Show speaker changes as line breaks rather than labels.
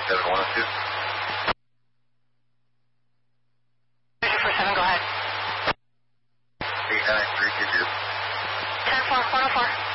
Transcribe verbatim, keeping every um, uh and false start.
seven one oh two.
Roger four seven, go ahead.
eight nine three two two.
ten four, one oh four.